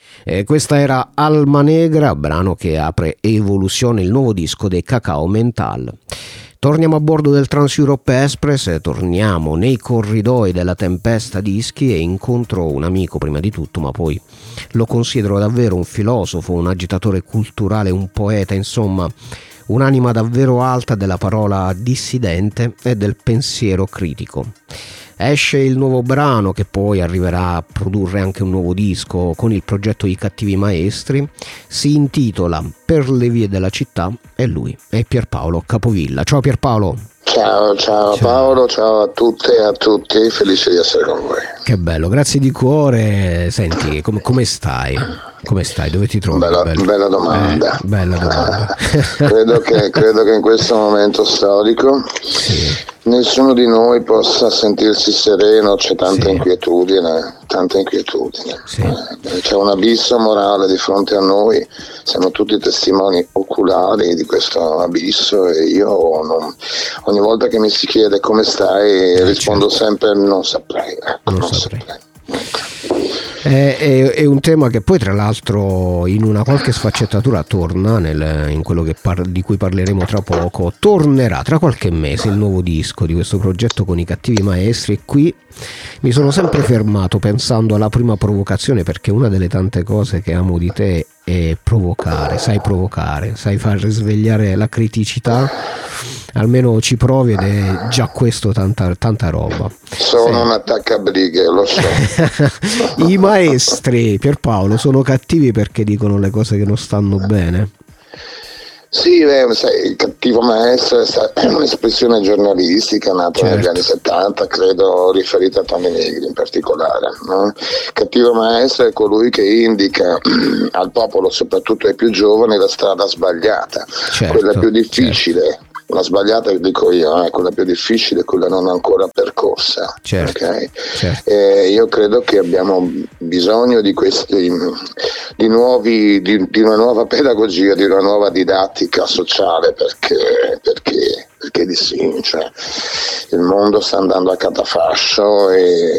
Questa era Alma Negra, brano che apre Evoluzione, il nuovo disco dei Cacao Mental. Torniamo a bordo del Trans-Europe Express, torniamo nei corridoi della Tempesta Dischi e incontro un amico prima di tutto, ma poi lo considero davvero un filosofo, un agitatore culturale, un poeta, insomma un'anima davvero alta della parola dissidente e del pensiero critico. Esce il nuovo brano che poi arriverà a produrre anche un nuovo disco con il progetto I Cattivi Maestri, si intitola Per le vie della città e lui è Pierpaolo Capovilla. Ciao Pierpaolo. Ciao Paolo, ciao a tutte e a tutti, felice di essere con voi. Che bello, grazie di cuore. Senti, come stai? Come stai? Dove ti trovi? Bella domanda. Bella domanda. credo che in questo momento storico nessuno di noi possa sentirsi sereno, c'è tanta inquietudine. Sì. C'è un abisso morale di fronte a noi, siamo tutti testimoni oculari di questo abisso e io ogni volta che mi si chiede come stai rispondo sempre non saprei. Non saprei. È un tema che poi tra l'altro in una qualche sfaccettatura torna in quello di cui parleremo tra poco. Tornerà tra qualche mese il nuovo disco di questo progetto con I Cattivi Maestri e qui mi sono sempre fermato pensando alla prima provocazione, perché una delle tante cose che amo di te è provocare, sai far risvegliare la criticità, almeno ci provi ed è già questo tanta roba. Sono un attaccabrighe, lo so. I maestri, Pierpaolo, sono cattivi perché dicono le cose che non stanno bene? Sì, sai, il cattivo maestro è un'espressione giornalistica nata negli anni 70, credo riferita a Tony Negri in particolare, no? Cattivo maestro è colui che indica al popolo, soprattutto ai più giovani, la strada sbagliata, quella più difficile. La sbagliata, dico io, quella più difficile, quella non ancora percorsa. Okay? Io credo che abbiamo bisogno di una nuova pedagogia, di una nuova didattica sociale, perché di sì, cioè, il mondo sta andando a catafascio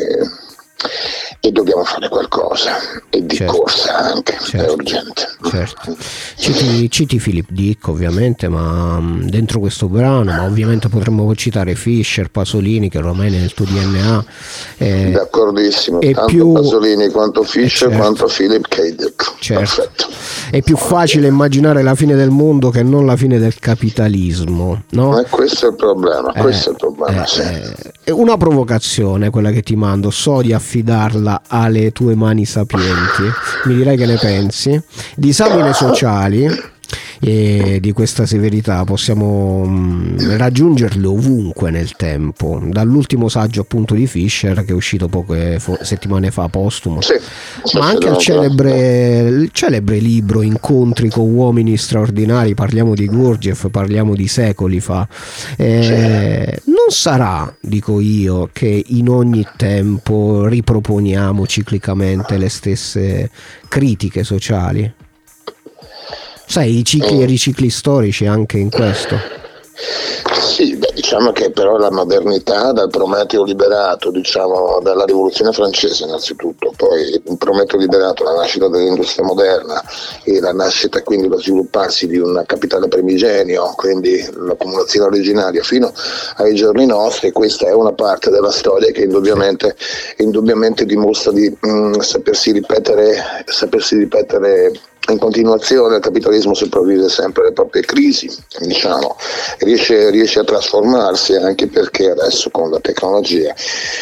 e dobbiamo fare qualcosa, e di corsa anche, è urgente. Citi Philip Dick ovviamente, ma dentro questo brano, ma ovviamente potremmo citare Fischer, Pasolini, che ormai è nel tuo DNA. D'accordissimo, tanto Pasolini quanto Fischer quanto Philip K. Dick. Perfetto. È più facile immaginare la fine del mondo che non la fine del capitalismo, no? Questo è il problema, sì. È una provocazione quella che ti mando, so di affidarla alle tue mani sapienti, mi dirai che ne pensi. Disamine sociali e di questa severità possiamo raggiungerle ovunque nel tempo, dall'ultimo saggio appunto di Fischer che è uscito poche settimane fa, postumo, ma anche il celebre libro Incontri con uomini straordinari, parliamo di Gurdjieff, parliamo di secoli fa. Non sarà, dico io, che in ogni tempo riproponiamo ciclicamente le stesse critiche sociali? Sai, i cicli e ricicli storici anche in questo? Sì, diciamo che però la modernità, dal Prometeo liberato, diciamo dalla rivoluzione francese innanzitutto, poi il Prometeo liberato, la nascita dell'industria moderna e la nascita, quindi lo svilupparsi di un capitale primigenio, quindi l'accumulazione originaria fino ai giorni nostri, questa è una parte della storia che indubbiamente dimostra di sapersi ripetere in continuazione. Il capitalismo sopravvive sempre alle proprie crisi, diciamo, riesce a trasformarsi, anche perché adesso con la tecnologia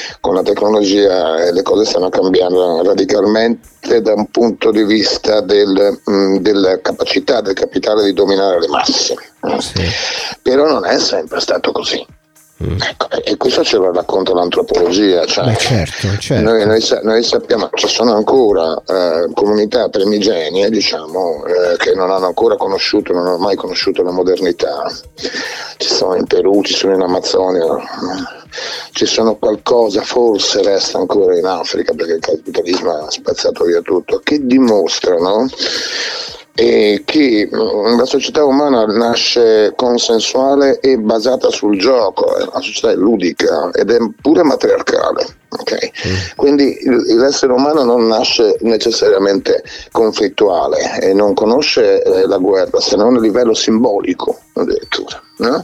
le cose stanno cambiando radicalmente da un punto di vista della capacità del capitale di dominare le masse. Però non è sempre stato così. Ecco, e questo ce lo racconta l'antropologia, cioè, certo. Noi sappiamo ci sono ancora comunità primigenie, diciamo, che non hanno mai conosciuto la modernità. Ci sono in Perù, ci sono in Amazzonia, ci sono qualcosa, forse resta ancora in Africa, perché il capitalismo ha spazzato via tutto, che dimostrano che la società umana nasce consensuale e basata sul gioco, la società è ludica ed è pure matriarcale. Okay. Quindi l'essere umano non nasce necessariamente conflittuale e non conosce la guerra se non a livello simbolico addirittura, no?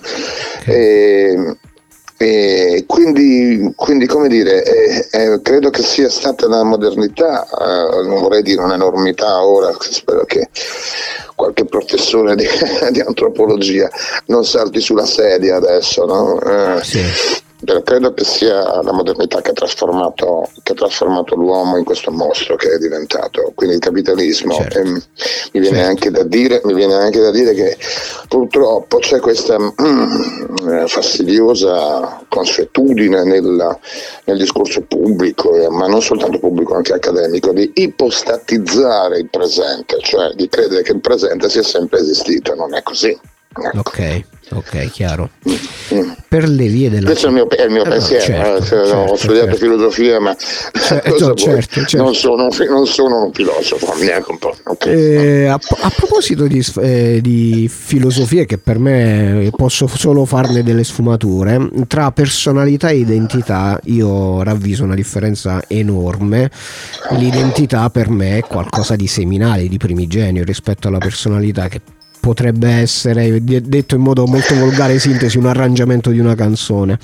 E quindi come dire, credo che sia stata la modernità, non vorrei dire un'enormità ora, spero che qualche professore di antropologia non salti sulla sedia adesso, no? Sì. Credo che sia la modernità che ha trasformato l'uomo in questo mostro che è diventato, quindi il capitalismo. Certo. Mi viene anche da dire che purtroppo c'è questa fastidiosa consuetudine nel discorso pubblico, ma non soltanto pubblico, anche accademico, di ipostatizzare il presente, cioè di credere che il presente sia sempre esistito. Non è così. Ok, chiaro. Per le vie della questo è il mio pensiero. Ho studiato filosofia, ma certo. Non sono un filosofo, neanche un po'. Okay. A proposito di filosofie, che per me posso solo farne delle sfumature, tra personalità e identità io ravviso una differenza enorme. L'identità per me è qualcosa di seminale, di primigenio rispetto alla personalità, che potrebbe essere, detto in modo molto volgare, sintesi, un arrangiamento di una canzone.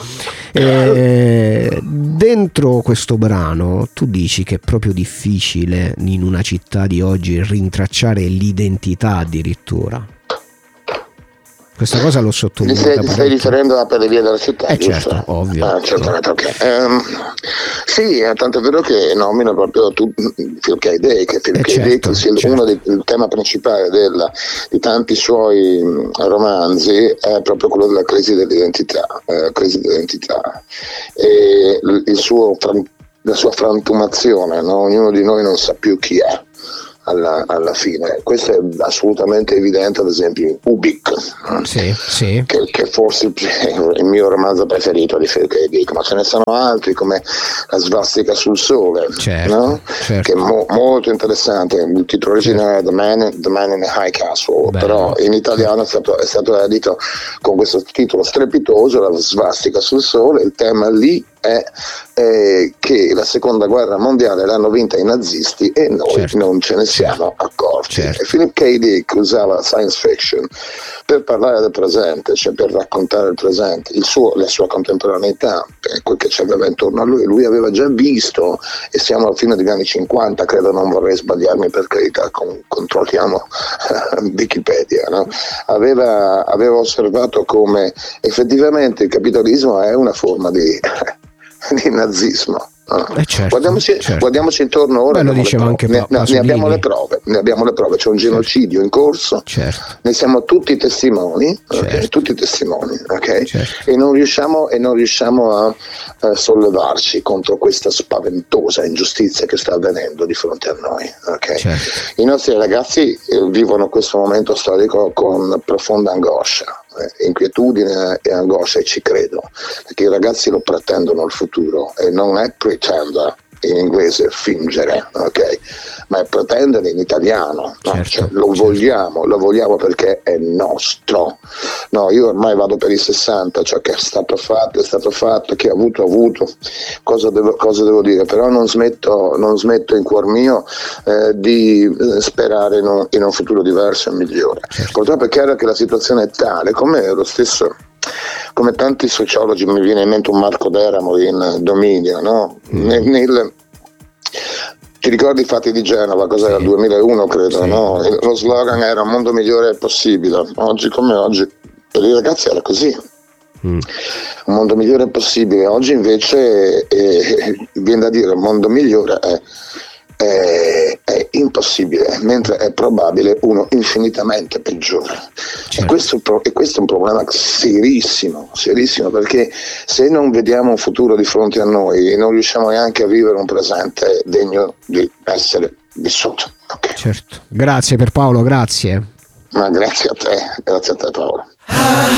Dentro questo brano tu dici che è proprio difficile in una città di oggi rintracciare l'identità addirittura. Questa cosa l'ho sottolineata. Ti stai riferendo a Per le vie della città? Certo, ovvio. Certamente, ok. Sì, tanto è vero che nomina proprio Phil K. Dick, che sia uno dei temi principali di tanti suoi romanzi è proprio quello della crisi dell'identità. E la sua frantumazione, no? Ognuno di noi non sa più chi è. Alla fine, questo è assolutamente evidente, ad esempio in Ubik, che forse il mio romanzo preferito di Phil K. Dick, ma ce ne sono altri come La svastica sul sole, no? Che è molto interessante. Il titolo originale è The Man in the High Castle, però in italiano è stato edito con questo titolo strepitoso, La svastica sul sole. Il tema lì è che la seconda guerra mondiale l'hanno vinta i nazisti e noi non ce ne siamo accorti. E Philip K. Dick usava science fiction per parlare del presente, cioè per raccontare il presente, la sua contemporaneità, quel che ci aveva intorno a lui. Lui aveva già visto, e siamo alla fine degli anni 50, credo, non vorrei sbagliarmi, per carità, controlliamo Wikipedia, no? Aveva osservato come effettivamente il capitalismo è una forma di nazismo. Guardiamoci intorno ora. Lo diceva anche ne abbiamo le prove, c'è un genocidio in corso, ne siamo tutti testimoni, okay? E non riusciamo a sollevarci contro questa spaventosa ingiustizia che sta avvenendo di fronte a noi, okay? I nostri ragazzi vivono questo momento storico con profonda angoscia, inquietudine e angoscia, e ci credo, perché i ragazzi lo pretendono il futuro, e non è pretender in inglese, fingere, ok, ma è pretendere in italiano, no? Lo vogliamo perché è nostro. No, io ormai vado per i 60, ciò che è stato fatto, che ha avuto, cosa devo dire, però non smetto in cuor mio di sperare in un futuro diverso e migliore. Purtroppo è chiaro che la situazione è tale, come tanti sociologi, mi viene in mente un Marco Deramo in Dominio, no? Ti ricordi i fatti di Genova? Cos'era? 2001 credo, no? Lo slogan era: un mondo migliore è possibile. Oggi come oggi per i ragazzi era così. Un mondo migliore è possibile. Oggi invece viene da dire: un mondo migliore è impossibile, mentre è probabile uno infinitamente peggiore. E questo è un problema serissimo, perché se non vediamo un futuro di fronte a noi, non riusciamo neanche a vivere un presente degno di essere vissuto. Okay. Grazie per Paolo, grazie. Ma grazie a te Paolo.